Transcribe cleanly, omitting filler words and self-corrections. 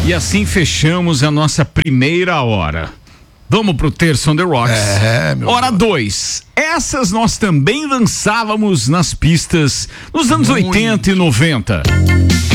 E assim fechamos a nossa primeira hora. Vamos pro Terça on the Rocks. Hora 2. Essas nós também dançávamos nas pistas nos anos 80 e 90.